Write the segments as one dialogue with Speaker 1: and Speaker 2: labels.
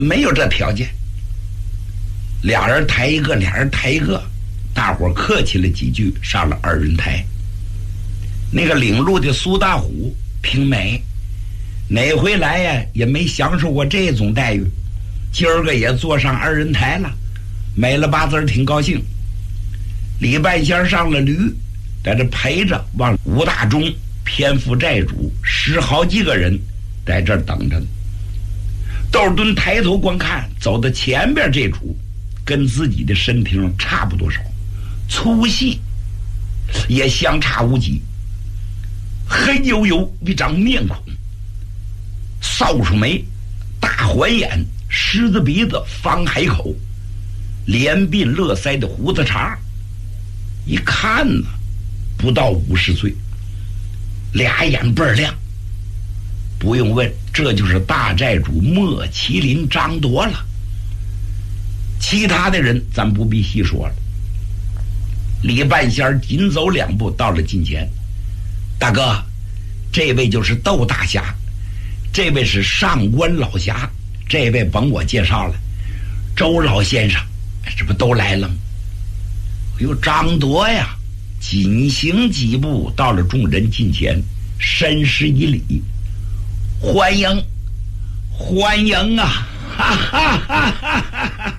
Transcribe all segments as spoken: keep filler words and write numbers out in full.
Speaker 1: 没有这条件。俩人抬一个，俩人抬一个，大伙客气了几句，上了二人台。那个领路的苏大虎挺美，哪回来呀也没享受过这种待遇，今儿个也坐上二人台了，美了八字挺高兴。李半仙上了驴，在这陪着往吴大忠偏负债主十好几个人在这儿等着呢。窦敦抬头观看，走到前边这主跟自己的身体上差不多少，粗细也相差无几，黑黝黝一张面孔，扫帚眉，大环眼，狮子鼻子，方海口，连鬓络腮的胡子茬，一看呢不到五十岁，俩眼倍儿亮。不用问，这就是大寨主莫麒麟张铎了。其他的人咱不必细说了。李半仙紧走两步到了近前，大哥，这位就是窦大侠，这位是上官老侠，这位甭我介绍了，周老先生，这不都来了吗？哎呦，张铎呀，紧行几步到了众人近前，深施一礼，欢迎欢迎啊！哈哈哈哈哈哈！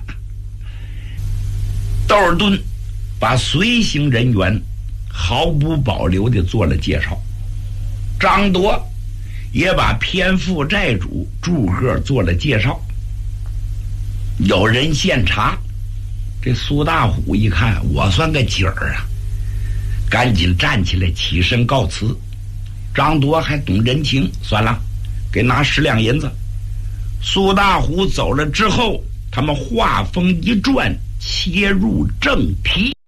Speaker 1: 窦尔敦把随行人员毫不保留地做了介绍，张铎也把偏负债主祝贺做了介绍。有人献茶，这苏大虎一看我算个景儿啊，赶紧站起来起身告辞。张铎还懂人情，算了，给拿十两银子。苏大虎走了之后，他们话锋一转，切入正题。